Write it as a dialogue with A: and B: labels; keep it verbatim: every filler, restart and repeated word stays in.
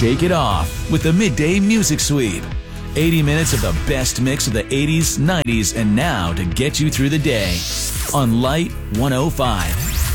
A: Shake it off with the Midday Music Sweep. eighty minutes of the best mix of the eighties, nineties, and now to get you through the day on Light one oh five.